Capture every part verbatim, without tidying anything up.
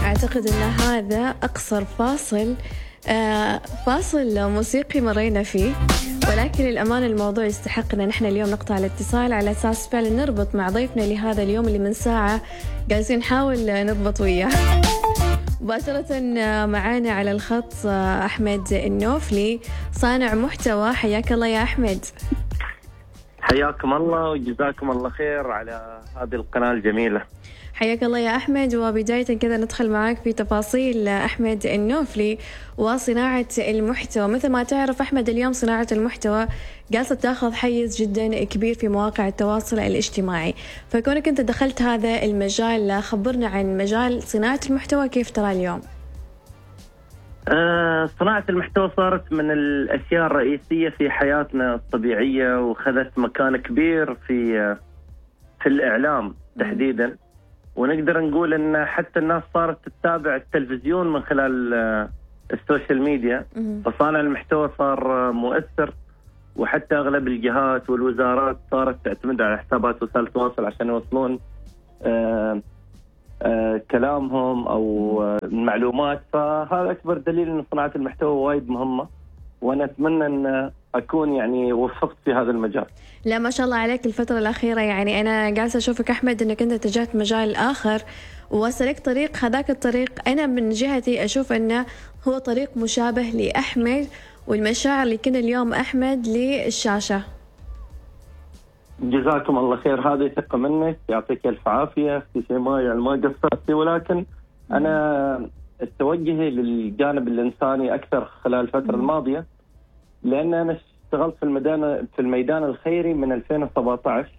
أعتقد أن هذا أقصر فاصل آه فاصل موسيقي مرينا فيه، ولكن للأمانة الموضوع يستحق أن نحن اليوم نقطع الاتصال على أساس فعلا نربط مع ضيفنا لهذا اليوم اللي من ساعة جالسين نحاول نربط وياه. مباشرة معانا على الخط أحمد النوفلي صانع محتوى. حياك الله يا أحمد. حياكم الله وجزاكم الله خير على هذه القناة الجميلة. حياك الله يا أحمد. وبداية كذا ندخل معاك في تفاصيل أحمد النوفلي وصناعة المحتوى. مثل ما تعرف أحمد اليوم صناعة المحتوى جالسة تأخذ حيز جدا كبير في مواقع التواصل الاجتماعي، فكونك أنت دخلت هذا المجال خبرنا عن مجال صناعة المحتوى، كيف ترى اليوم؟ آه صناعة المحتوى صارت من الأشياء الرئيسية في حياتنا الطبيعية، وخذت مكان كبير في في الإعلام تحديدا، ونقدر نقول أن حتى الناس صارت تتابع التلفزيون من خلال السوشيال ميديا، فصانع المحتوى صار مؤثر، وحتى أغلب الجهات والوزارات صارت تعتمد على حسابات وسائل التواصل عشان يوصلون آه آه كلامهم أو آه المعلومات. فهذا أكبر دليل أن صناعة المحتوى وايد مهمة، وأنا أتمنى أن أكون يعني وفقت في هذا المجال. لا ما شاء الله عليك الفترة الأخيرة، يعني أنا جالسة أشوفك أحمد أنك أنت اتجهت مجال آخر وسلكت طريق، هذاك الطريق أنا من جهتي أشوف أنه هو طريق مشابه لأحمد والمشاعر اللي كنا اليوم أحمد للشاشة. جزاكم الله خير، هذه ثقة منك، يعطيك الف عافية في شيء ما يعني ما قصرتي، ولكن أنا توجهي للجانب الإنساني أكثر خلال الفترة الماضية، لأن أنا اشتغلت في الميدان في الميدان الخيري من ألفين وسبعة عشر.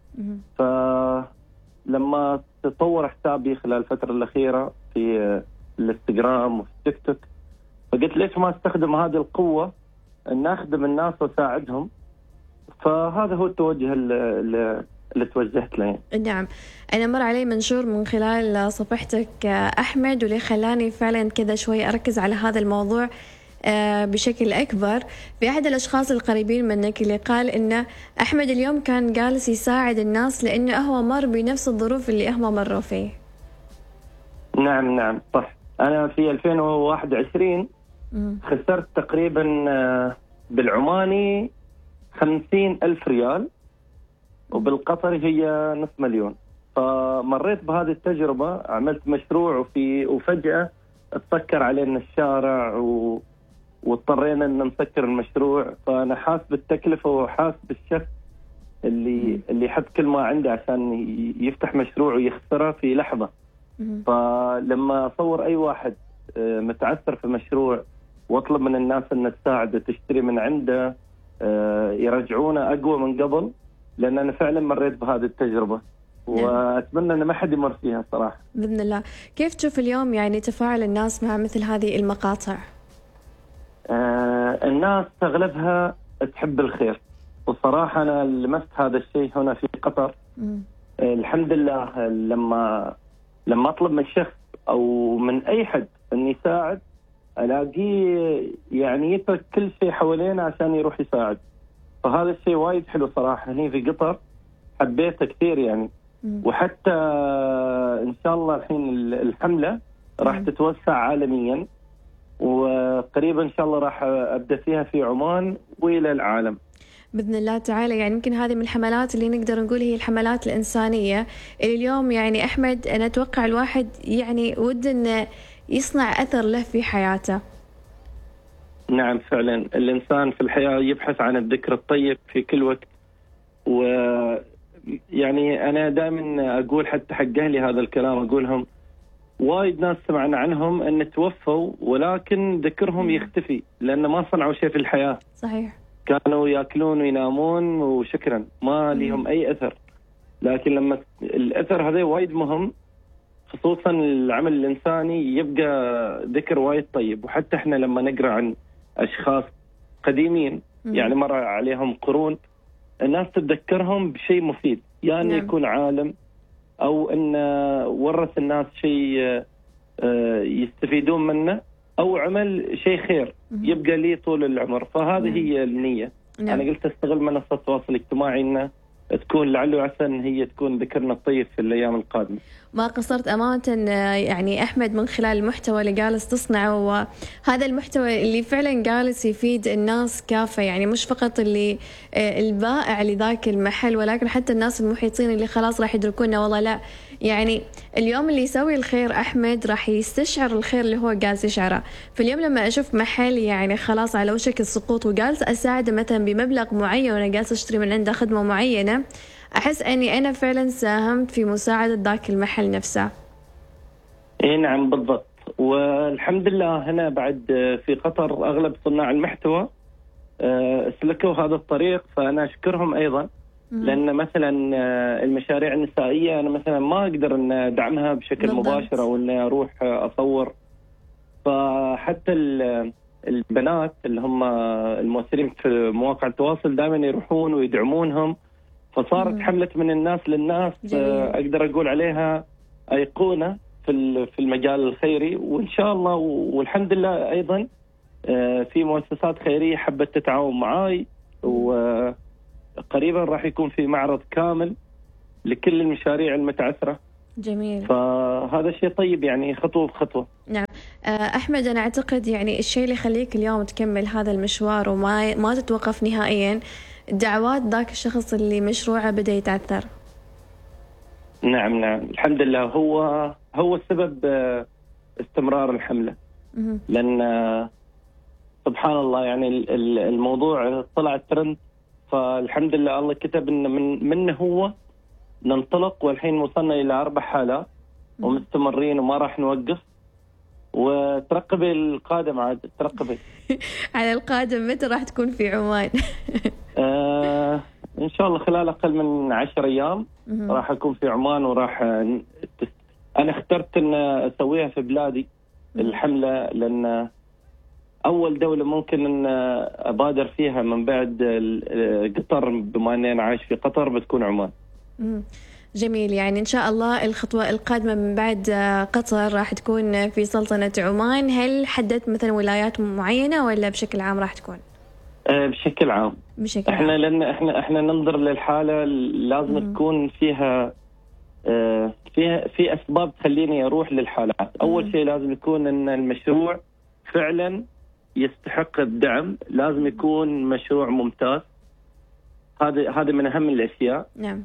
فلما تطور حسابي خلال الفترة الأخيرة في الانستغرام وفي التيك توك، فقلت ليش ما استخدم هذه القوة أن أخدم الناس وأساعدهم، فهذا هو التوجه اللي, اللي توجهت له. نعم، أنا مر علي منشور من خلال صفحتك أحمد، واللي خلاني فعلا كذا شوي أركز على هذا الموضوع بشكل أكبر. في أحد الأشخاص القريبين منك اللي قال إن أحمد اليوم كان جالس يساعد الناس لأنه هو مر بنفس الظروف اللي هم مروا فيه. نعم نعم صح. أنا في ألفين وواحد وعشرين خسرت تقريبا بالعماني خمسين ألف ريال، وبالقطري هي نصف مليون. فمريت بهذه التجربة، عملت مشروع وفي وفجأة اتسكر علينا الشارع و... واضطرينا ان نسكر المشروع. فانا حاس بالتكلفة وحاس بالشخص اللي اللي يحط كل ما عنده عشان يفتح مشروع ويخسره في لحظة. فلما اصور اي واحد متعثر في مشروع واطلب من الناس ان تساعده تشتري من عنده، يرجعونه اقوى من قبل، لان انا فعلا مريت بهذه التجربة وأتمنى أن ما حد يمر فيها صراحة بإذن الله. كيف تشوف اليوم يعني تفاعل الناس مع مثل هذه المقاطع؟ آه الناس أغلبها تحب الخير، وصراحة أنا لمست هذا الشيء هنا في قطر. آه الحمد لله، لما لما أطلب من شخص أو من أي حد أن يساعد، ألاقيه يعني يترك كل شيء حوالينا عشان يروح يساعد. فهذا الشيء وايد حلو صراحة هني في قطر، حبيته كثير يعني. وحتى إن شاء الله الحين الحملة راح تتوسع عالميا، وقريبا إن شاء الله راح أبدأ فيها في عمان وإلى العالم بإذن الله تعالى. يعني يمكن هذه من الحملات اللي نقدر نقول هي الحملات الإنسانية اللي اليوم يعني أحمد أنا أتوقع الواحد يعني ود أن يصنع أثر له في حياته. نعم فعلا، الإنسان في الحياة يبحث عن الذكر الطيب في كل وقت. و يعني أنا دائما أقول حتى حق أهلي هذا الكلام، أقولهم وايد ناس سمعنا عنهم أن توفوا ولكن ذكرهم يختفي لأن ما صنعوا شيء في الحياة. صحيح، كانوا يأكلون وينامون وشكرا، ما لهم أي أثر. لكن لما الأثر هذا وايد مهم، خصوصا العمل الإنساني، يبقى ذكر وايد طيب. وحتى إحنا لما نقرأ عن أشخاص قديمين يعني مر عليهم قرون، الناس تتذكرهم بشيء مفيد، يعني نعم. يكون عالم أو أن ورث الناس شيء يستفيدون منه، أو عمل شيء خير يبقى لي طول العمر. فهذه نعم. هي النية. نعم. أنا قلت أستغل منصة التواصل الاجتماعي أن تكون لعله عسى أن هي تكون ذكرنا الطيب في الأيام القادمة. ما قصرت أمانة يعني أحمد من خلال المحتوى اللي جالس تصنعه، وهذا المحتوى اللي فعلا جالس يفيد الناس كافة، يعني مش فقط اللي البائع لذاك المحل ولكن حتى الناس المحيطين اللي خلاص راح يدركونا. والله لا، يعني اليوم اللي يسوي الخير أحمد راح يستشعر الخير اللي هو جالس يشعره. في اليوم لما أشوف محل يعني خلاص على وشك السقوط وجالس أساعده مثلا بمبلغ معين وأنا جالس أشتري من عنده خدمة معينة، أحس أني أنا فعلا ساهمت في مساعدة ذاك المحل نفسه. إيه نعم بالضبط. والحمد لله هنا بعد في قطر أغلب صناع المحتوى سلكوا هذا الطريق، فأنا أشكرهم أيضا. لأن مثلا المشاريع النسائية أنا مثلا ما أقدر أن أدعمها بشكل بالضبط. مباشر أو أن أروح أصور، فحتى البنات اللي هم المؤثرين في مواقع التواصل دائما يروحون ويدعمونهم، فصارت مم. حملة من الناس للناس جميل. أقدر أقول عليها أيقونة في في المجال الخيري. وإن شاء الله والحمد لله أيضا في مؤسسات خيرية حبت تتعاون معاي، وقريبا راح يكون في معرض كامل لكل المشاريع المتعثرة. جميل. فهذا شيء طيب، يعني خطوة بخطوة. نعم أحمد، أنا أعتقد يعني الشيء اللي يخليك اليوم تكمل هذا المشوار وما ما تتوقف نهائيا دعوات ذاك الشخص اللي مشروعه بدأ يتعثر. نعم نعم الحمد لله، هو هو السبب استمرار الحملة. م- لأن سبحان الله يعني الموضوع طلع ترند، فالحمد لله الله كتب إن من منه هو ننطلق، والحين وصلنا إلى أربع حالات ومستمرين وما راح نوقف. وترقبي القادم عاد، ترقبي على القادم. متى راح تكون في عمان؟ آه إن شاء الله خلال أقل من عشر أيام راح أكون في عمان. وراح أنا اخترت أن أسويها في بلادي الحملة، لأن أول دولة ممكن أن أبادر فيها من بعد قطر، بما أني أنا عايش في قطر، بتكون عمان. جميل. يعني إن شاء الله الخطوة القادمة من بعد قطر راح تكون في سلطنة عمان. هل حددت مثلا ولايات معينة ولا بشكل عام راح تكون؟ أه بشكل عام. بشكل احنا عام. لأن احنا احنا ننظر للحالة لازم م- تكون فيها اه فيها في أسباب تخليني أروح للحالات. أول شيء لازم يكون أن المشروع فعلا يستحق الدعم، لازم يكون مشروع ممتاز. هذا هذا من أهم الأشياء. نعم.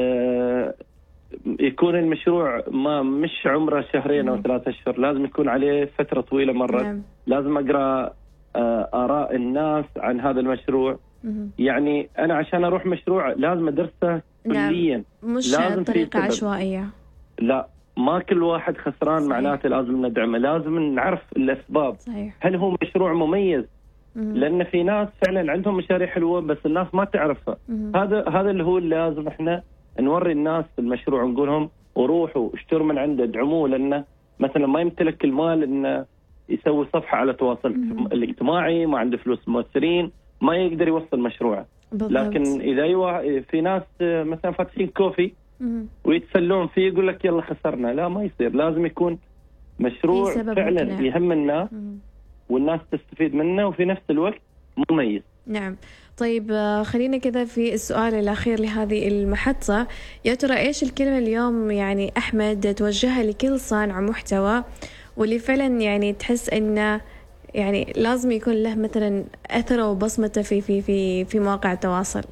آه يكون المشروع ما مش عمره شهرين أو ثلاثة أشهر، لازم يكون عليه فترة طويلة مرة. نعم. لازم أقرأ آه آراء الناس عن هذا المشروع. مم. يعني أنا عشان أروح مشروع لازم أدرسه كليا. نعم. مش طريقة عشوائية. لا، ما كل واحد خسران صحيح. معناته لازم ندعمه، لازم نعرف الأسباب. صحيح. هل هو مشروع مميز؟ مم. لأن في ناس فعلا عندهم مشاريع حلوة بس الناس ما تعرفها. مم. هذا هذا اللي هو اللي لازم احنا نوري الناس المشروع، نقول لهم وروحوا اشتروا من عنده، ادعموه. لأنه مثلا ما يمتلك المال إنه يسوي صفحة على التواصل مم. الاجتماعي، ما عنده فلوس مؤثرين، ما يقدر يوصل مشروعه. بالضبط. لكن إذا يوا في ناس مثلا فاتحين كوفي مم. ويتسلون فيه يقول لك يلا خسرنا، لا ما يصير. لازم يكون مشروع فعلا مقنع. يهم الناس مم. والناس تستفيد منه وفي نفس الوقت مميز. نعم. طيب خلينا كذا في السؤال الأخير لهذه المحطة، يا ترى إيش الكلمة اليوم يعني أحمد توجهها لكل صانع محتوى واللي فعلا يعني تحس إنه يعني لازم يكون له مثلا أثره وبصمته في في في في مواقع التواصل؟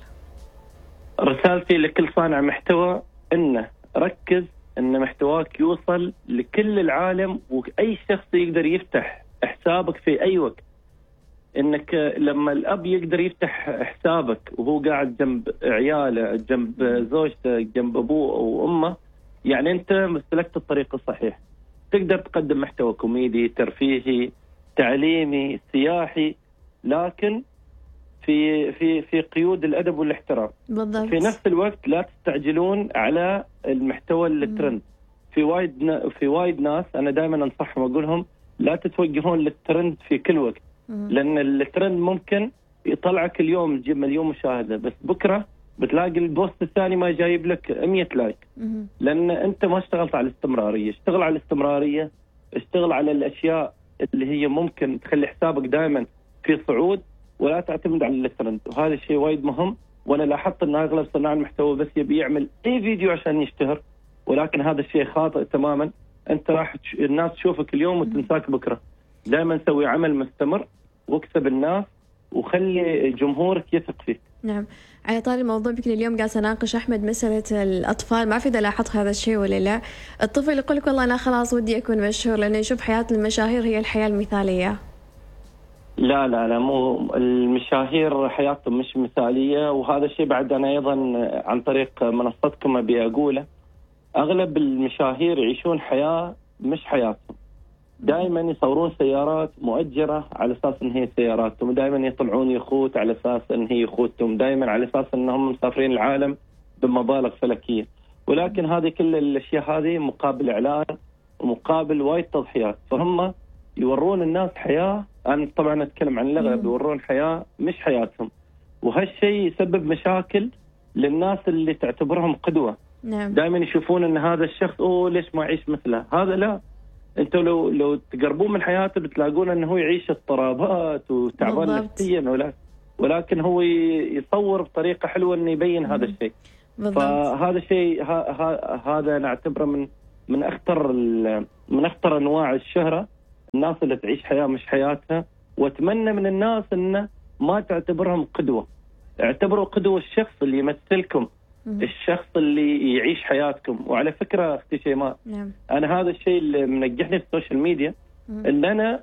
رسالتي لكل صانع محتوى إنه ركز إن محتواك يوصل لكل العالم، وأي شخص يقدر يفتح حسابك في أي وقت. إنك لما الأب يقدر يفتح حسابك وهو قاعد جنب عياله، جنب زوجته، جنب أبوه أو أمه، يعني أنت سلكت الطريق الصحيح. تقدر تقدم محتوى كوميدي، ترفيهي، تعليمي، سياحي، لكن في في في قيود الأدب والاحترام. بالضبط. في نفس الوقت لا تستعجلون على المحتوى الترند. في وايد في وايد ناس أنا دائما أنصحهم أقول لهم لا تتوجهون للترند في كل وقت. لأن الترند ممكن يطلعك اليوم تجيب مليون مشاهدة، بس بكرة بتلاقي البوست الثاني ما جايب لك مية لايك. لأن أنت ما اشتغلت على الاستمرارية. اشتغل على الاستمرارية، اشتغل على الأشياء اللي هي ممكن تخلي حسابك دائما في صعود، ولا تعتمد على الترند. وهذا الشيء وايد مهم. وأنا لاحظت أن أغلب صناع المحتوى بس يبي يعمل أي فيديو عشان يشتهر، ولكن هذا الشيء خاطئ تماما. أنت راح الناس تشوفك اليوم وتنساك بكرة. دائما سوي عمل مستمر واكسب الناس وخلي جمهورك يثق فيك. نعم. على طاري الموضوع بكل اليوم قاعد أناقش أحمد مسألة الأطفال، ما في إذا لاحظت هذا الشيء ولا لا. الطفل يقول لك والله أنا خلاص ودي أكون مشهور لأنه يشوف حياة المشاهير هي الحياة المثالية. لا لا لا، مو المشاهير حياتهم مش مثالية، وهذا الشيء بعد أنا أيضا عن طريق منصتكم أبي أقوله. أغلب المشاهير يعيشون حياة مش حياتهم. دائما يصورون سيارات مؤجرة على أساس أن هي سياراتهم، دائما يطلعون يخوت على أساس أن هي يخوتهم، دائما على أساس أنهم مسافرين العالم بمبالغ فلكية. ولكن هذه كل الأشياء هذه مقابل إعلان ومقابل وايد تضحيات، فهم يورون الناس حياة. أنا طبعا أتكلم عن الأغلب يورون حياة مش حياتهم، وهالشيء يسبب مشاكل للناس اللي تعتبرهم قدوة. نعم. دائما يشوفون أن هذا الشخص أوه ليش ما يعيش مثله. هذا لا، انتوا لو لو تقربون من حياته بتلاقون انه هو يعيش اضطرابات وتعبان نفسيا، ولا ولكن هو يصور بطريقه حلوه انه يبين هذا الشيء. فهذا الشيء هذا نعتبره من من اخطر من اخطر انواع الشهره، الناس اللي تعيش حياه مش حياتها. واتمنى من الناس انه ما تعتبرهم قدوه، اعتبروا قدوه الشخص اللي يمثلكم، الشخص اللي يعيش حياتكم. وعلى فكرة أختي شيماء، نعم. أنا هذا الشيء اللي منجحني في السوشيال ميديا، أن أنا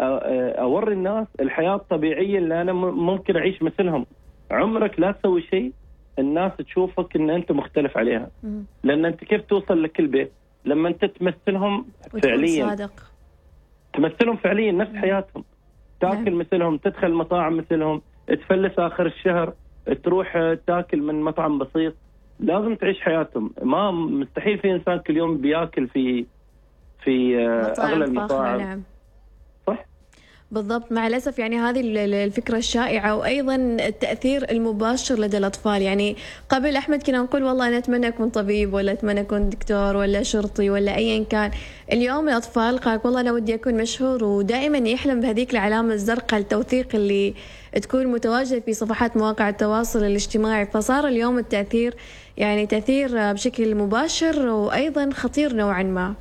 أوري الناس الحياة الطبيعية اللي أنا ممكن أعيش مثلهم. عمرك لا تسوي شيء الناس تشوفك أن أنت مختلف عليها، لأن أنت كيف توصل لكل بيت لما أنت تمثلهم فعليا، صادق. تمثلهم فعليا نفس حياتهم، تاكل نعم. مثلهم، تدخل مطاعم مثلهم، تفلس آخر الشهر، تروح تاكل من مطعم بسيط. لازم تعيش حياتهم. ما مستحيل في انسان كل يوم بياكل في في اغلى المطاعم. نعم. صح بالضبط. مع الأسف يعني هذه الفكرة الشائعة، وأيضا التأثير المباشر لدى الأطفال. يعني قبل أحمد كنا نقول والله أنا أتمنى أكون طبيب، ولا أتمنى أكون دكتور، ولا شرطي، ولا أيا كان. اليوم الأطفال قال والله أنا ودي أكون مشهور، ودائما يحلم بهذيك العلامة الزرقاء، التوثيق اللي تكون متواجدة في صفحات مواقع التواصل الاجتماعي. فصار اليوم التأثير يعني تأثير بشكل مباشر وأيضا خطير نوعا ما.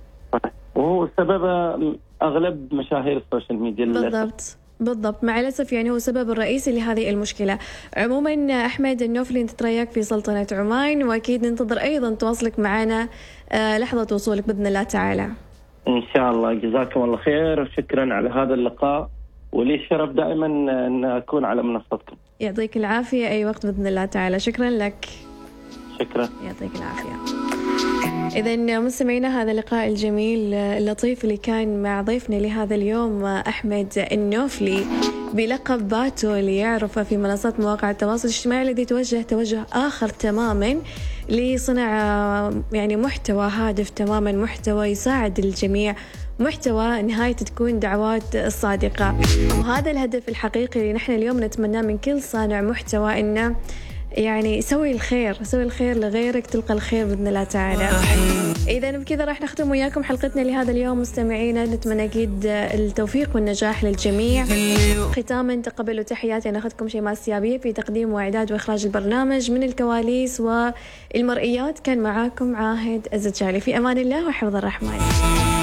وهو سبب أغلب مشاهير السوشيال ميديا. بالضبط بالضبط. مع الأسف يعني هو السبب الرئيسي لهذه المشكلة. عموما أحمد النوفلي، انت ترياك في سلطنة عمان، وأكيد ننتظر أيضا تواصلك معنا لحظة وصولك بإذن الله تعالى. إن شاء الله. جزاكم الله خير وشكرا على هذا اللقاء، ولي الشرف دائما أن أكون على منصتكم. يعطيك العافية. أي وقت بإذن الله تعالى. شكرا لك. شكرا. يعطيك العافية. إذن مستمعينا، هذا اللقاء الجميل اللطيف اللي كان مع ضيفنا لهذا اليوم أحمد النوفلي، بلقب باتو، اللي يعرفه في منصات مواقع التواصل الاجتماعي، الذي توجه توجه آخر تماما لصنع يعني محتوى هادف تماما، محتوى يساعد الجميع، محتوى نهايته تكون دعوات الصادقة. وهذا الهدف الحقيقي اللي نحن اليوم نتمناه من كل صانع محتوى، إنه يعني سوي الخير، سوي الخير لغيرك تلقى الخير بإذن الله تعالى. إذا بكذا راح نختم وياكم حلقتنا لهذا اليوم مستمعينا. نتمنى أكيد التوفيق والنجاح للجميع. ختاما تقبلوا تحياتي، أنا أخذكم شيماء السيابية في تقديم وإعداد وإخراج البرنامج. من الكواليس والمرئيات كان معاكم عاهد الزجالي. في أمان الله وحفظ الرحمن.